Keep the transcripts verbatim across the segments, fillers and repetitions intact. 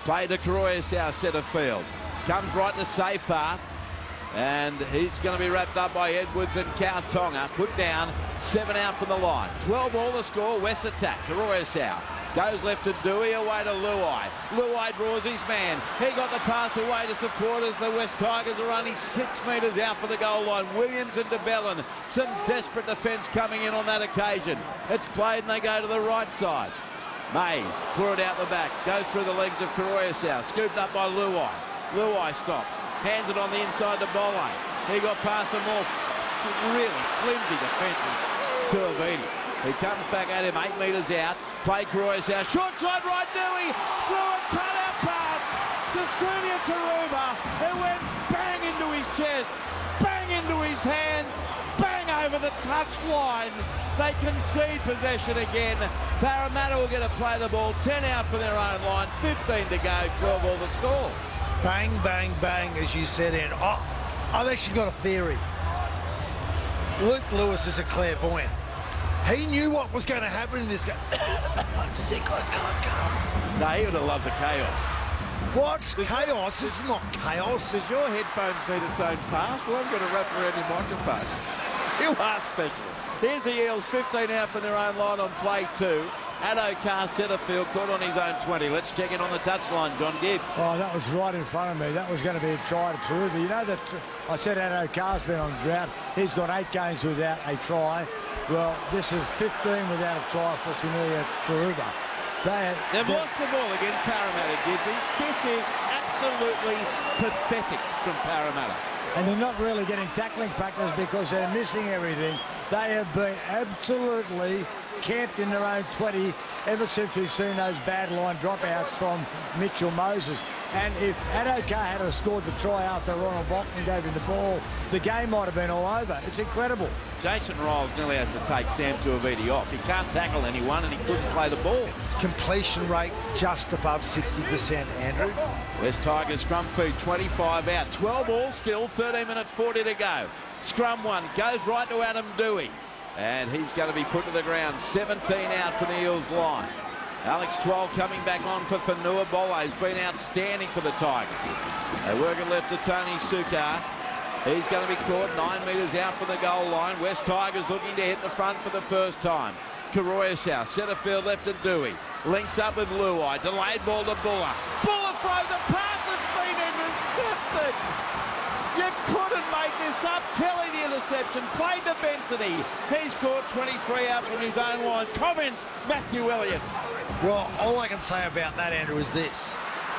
Play to Koroisau, centre field. Comes right to Seyfarth. And he's going to be wrapped up by Edwards and Kautonga. Put down, seven out from the line. twelve all the score, West attack. Koroisau goes left to Dewey, away to Luai. Luai draws his man. He got the pass away to supporters. The West Tigers are only six metres out for the goal line. Williams and DeBellin. Some desperate defence coming in on that occasion. It's played and they go to the right side. May threw it out the back. Goes through the legs of Koroisau. Scooped up by Luai. Luai stops. Hands it on the inside to Bolle. He got past some more really flimsy defence to Avini. He comes back at him, eight metres out. Play Koroisau. Short side right, Dewey. Threw a cut-out pass to Sunia Taruba. It went bang into his chest, bang into his hands, bang over the touchline. They concede possession again. Parramatta will get to play the ball. ten out for their own line. fifteen to go. twelve all the score. Bang, bang, bang, as you said, and oh, I've actually got a theory. Luke Lewis is a clairvoyant. He knew what was going to happen in this game. I'm sick, I can't come. No, he would have loved the chaos. What's chaos? This is not chaos. Does your headphones need its own pass? Well, I'm going to wrap around your microphone. You are special. Here's the Eels, fifteen out from their own line on play two. Addo-Carr centre field, caught on his own twenty. Let's check in on the touchline, John Gibbs. Oh, that was right in front of me. That was going to be a try to Taruba. You know that I said Addo-Carr's been on drought. He's got eight games without a try. Well, this is fifteen without a try for Sunia Taruba. They, They've lost the ball against Parramatta, Gibbsy. This is absolutely pathetic from Parramatta. And they're not really getting tackling practice because they're missing everything. They have been absolutely camped in their own twenty ever since we've seen those bad line dropouts from Mitchell Moses. And if Addo-Carr had scored the try after Ronald Bachman gave him the ball, the game might have been all over. It's incredible. Jason Riles nearly has to take Sam Tuiviti off. He can't tackle anyone and he couldn't play the ball. Completion rate just above sixty percent, Andrew. West Tigers scrum feed, twenty-five out. twelve all still, thirteen minutes forty to go. Scrum one, goes right to Adam Dewey. And he's going to be put to the ground. seventeen out for the Eels line. Alex Twelve coming back on for Fanua Bolle. He's been outstanding for the Tigers. They work it left to Tony Sukar. He's going to be caught nine metres out from the goal line. West Tigers looking to hit the front for the first time. Koroisau, centre field left to Dewey. Links up with Luai. Delayed ball to Buller. Buller throws a pass that's been intercepted. You couldn't make this up. Kelly the interception. Played to Bensity. He's caught twenty-three out from his own line. Comments, Matthew Elliott. Well, all I can say about that, Andrew, is this.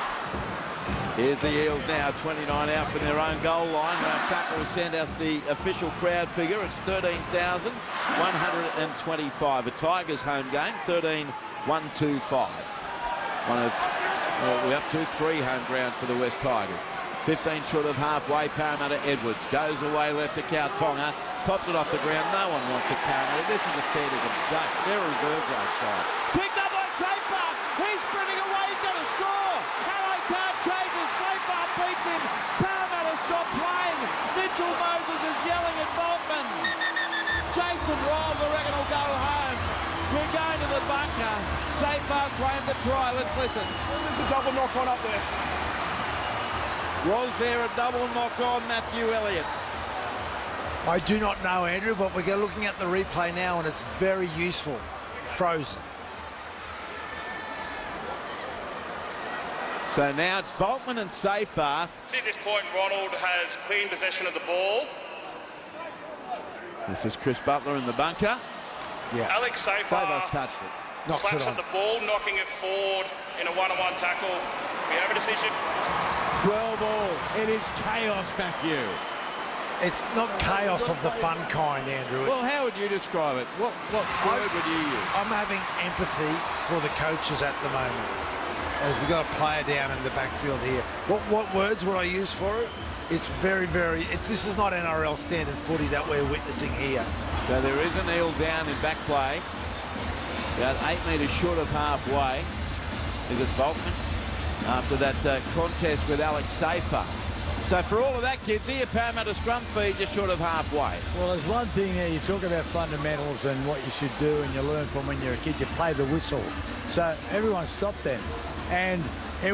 Here's the Eels now, twenty-nine out from their own goal line. Ralph Tucker will send us the official crowd figure. It's thirteen thousand one hundred twenty-five. A Tigers home game, thirteen one twenty-five. One of, well, we're up to three home grounds for the West Tigers. fifteen short of halfway, Parramatta Edwards goes away left to Kautonga. Popped it off the ground. No one wants to Parramatta. This is a fair to duck. They're a reserve right side. Picked up by Seyfarth. He's sprinting away. He's going to score. Addo-Carr chases. Seyfarth beats him. Parramatta stop playing. Mitchell Moses is yelling at Boltman. Jason Riles, I reckon, will go home. We're going to the bunker. Seyfarth claimed the try. Let's listen. There's a double knock on up there. Was there a double knock on Matthew Elliott? I do not know, Andrew, but we're looking at the replay now and it's very useful. Frozen. So now it's Boltman and Seyfarth. See, at this point, Ronald has clean possession of the ball. This is Chris Butler in the bunker. Yeah. Alex Seyfarth Seyfarth touched it. Knocks slaps it at the ball, knocking it forward in a one-on-one tackle. We have a decision. twelve all. It is chaos, Matthew. It's not chaos of the fun kind, Andrew. Well, how would you describe it? What, what word would you use? I'm having empathy for the coaches at the moment, as we've got a player down in the backfield here. What, what words would I use for it? It's very, very... It, this is not N R L standard footy that we're witnessing here. So there is an eel down in back play. About eight metres short of halfway. Is it Boltman? After that uh, contest with Alex Seyfarth. So for all of that, kids, here, Parramatta scrum feed just short of halfway. Well, there's one thing here. You talk about fundamentals and what you should do, and you learn from when you're a kid. You play the whistle. So everyone stopped then. And it